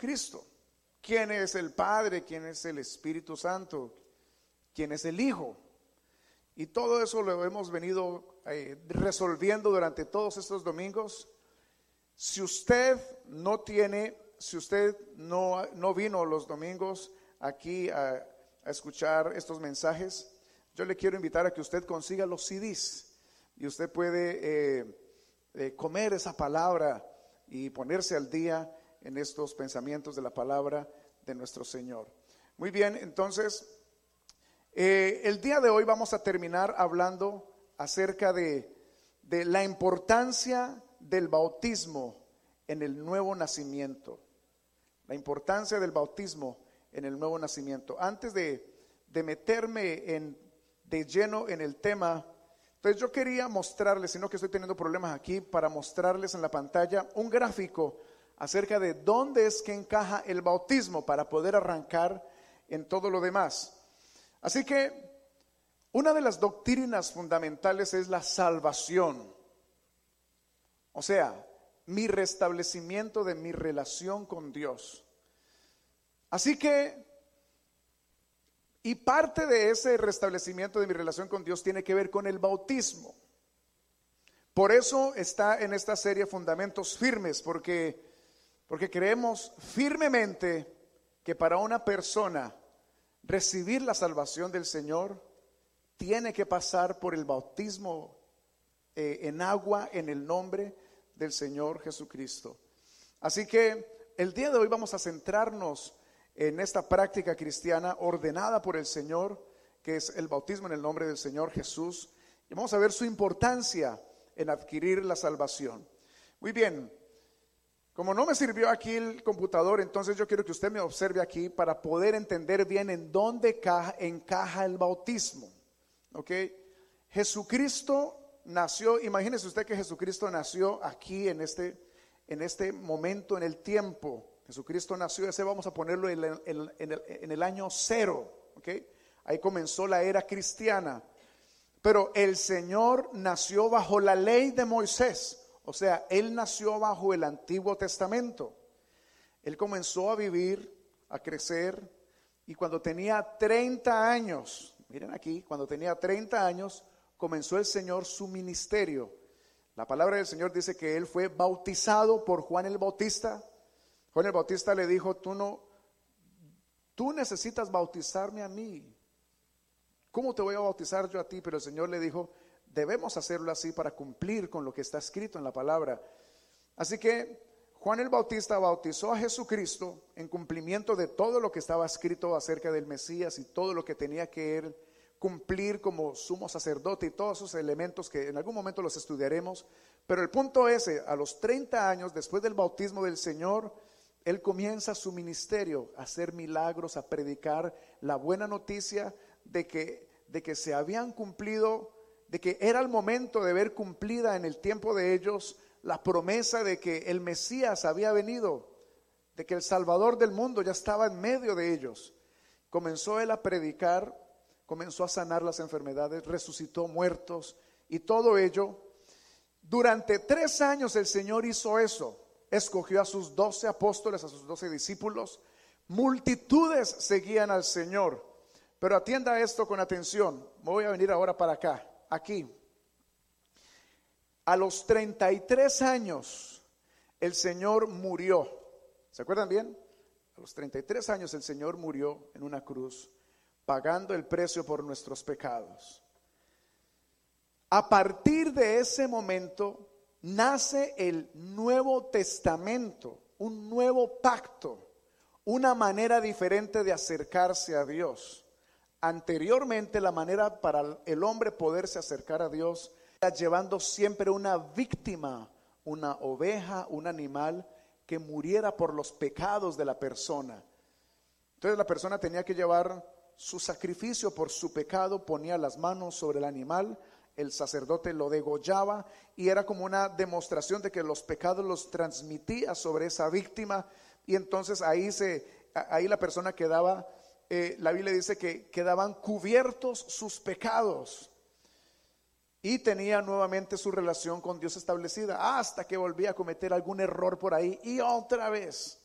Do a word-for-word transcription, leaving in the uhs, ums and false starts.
Jesucristo. ¿Quién es el Padre? ¿Quién es el Espíritu Santo? ¿Quién es el Hijo? Y todo eso lo hemos venido eh, resolviendo durante todos estos domingos. Si usted no tiene, si usted no, no vino los domingos aquí a, a escuchar estos mensajes, yo le quiero invitar a que usted consiga los C Ds y usted puede eh, eh, comer esa palabra y ponerse al día en estos pensamientos de la palabra de nuestro Señor. Muy bien, entonces eh, el día de hoy vamos a terminar hablando acerca de, de la importancia del bautismo en el nuevo nacimiento. La importancia del bautismo en el nuevo nacimiento. Antes de, de meterme en, de lleno en el tema, entonces yo quería mostrarles, sino que estoy teniendo problemas aquí, para mostrarles en la pantalla un gráfico acerca de dónde es que encaja el bautismo para poder arrancar en todo lo demás. Así que una de las doctrinas fundamentales es la salvación, o sea, mi restablecimiento de mi relación con Dios. Así que, y parte de ese restablecimiento de mi relación con Dios tiene que ver con el bautismo. Por eso está en esta serie Fundamentos Firmes, porque, porque creemos firmemente que para una persona recibir la salvación del Señor tiene que pasar por el bautismo eh, en agua en el nombre del Señor Jesucristo. Así que el día de hoy vamos a centrarnos en esta práctica cristiana ordenada por el Señor, que es el bautismo en el nombre del Señor Jesús, y vamos a ver su importancia en adquirir la salvación. Muy bien, como no me sirvió aquí el computador, entonces yo quiero que usted me observe aquí para poder entender bien en dónde encaja, encaja el bautismo. ¿Ok? Jesucristo nació, imagínese usted que Jesucristo nació aquí en este, en este momento, en el tiempo. Jesucristo nació, ese vamos a ponerlo en el, en el, en el año cero. ¿Ok? Ahí comenzó la era cristiana. Pero el Señor nació bajo la ley de Moisés. O sea, Él nació bajo el Antiguo Testamento. Él comenzó a vivir, a crecer, y cuando tenía treinta años, miren aquí, cuando tenía treinta años, comenzó el Señor su ministerio. La palabra del Señor dice que Él fue bautizado por Juan el Bautista. Juan el Bautista le dijo, tú no, tú necesitas bautizarme a mí. ¿Cómo te voy a bautizar yo a ti? Pero el Señor le dijo, debemos hacerlo así para cumplir con lo que está escrito en la palabra. Así que Juan el Bautista bautizó a Jesucristo en cumplimiento de todo lo que estaba escrito acerca del Mesías y todo lo que tenía que él cumplir como sumo sacerdote y todos esos elementos que en algún momento los estudiaremos. Pero el punto es, a los treinta años después del bautismo del Señor, él comienza su ministerio, a hacer milagros, a predicar la buena noticia de que, de que se habían cumplido, de que era el momento de ver cumplida en el tiempo de ellos la promesa de que el Mesías había venido, de que el Salvador del mundo ya estaba en medio de ellos. Comenzó él a predicar, comenzó a sanar las enfermedades, resucitó muertos y todo ello. Durante tres años el Señor hizo eso. Escogió a sus doce apóstoles, a sus doce discípulos. Multitudes seguían al Señor. Pero atienda esto con atención. Me voy a venir ahora para acá, aquí. A los treinta y tres años el Señor murió. ¿Se acuerdan bien? A los treinta y tres años el Señor murió en una cruz, pagando el precio por nuestros pecados. A partir de ese momento nace el Nuevo Testamento, un nuevo pacto, una manera diferente de acercarse a Dios. Anteriormente, la manera para el hombre poderse acercar a Dios era llevando siempre una víctima, una oveja, un animal que muriera por los pecados de la persona. Entonces la persona tenía que llevar su sacrificio por su pecado, ponía las manos sobre el animal, el sacerdote lo degollaba y era como una demostración de que los pecados los transmitía sobre esa víctima, y entonces ahí, se, ahí la persona quedaba, eh, la Biblia dice que quedaban cubiertos sus pecados y tenía nuevamente su relación con Dios establecida, hasta que volvía a cometer algún error por ahí y otra vez